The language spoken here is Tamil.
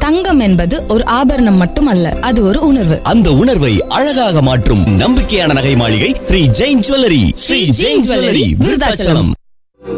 தங்கம் என்பது ஒரு ஆபரணம் மட்டுமல்ல, அது ஒரு உணர்வு. அந்த உணர்வை அழகாக மாற்றும் நம்பிக்கையான நகை மாளிகை ஸ்ரீ ஜெயின் ஜுவல்லரி. ஸ்ரீ ஜெயின் ஜுவல்லரி, விருதாச்சலம்.